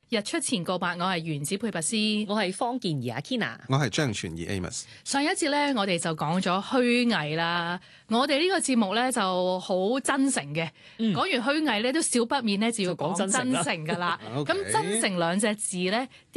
日出前告白，我係原子佩珀斯， 我係方健儀阿 Kina， 我係張傳義 Amos。 上一節咧，我哋就講咗虛偽啦。我哋呢個節目咧就好真誠嘅，講完虛偽咧都少不免咧就要講真誠噶啦。咁真誠兩隻字咧，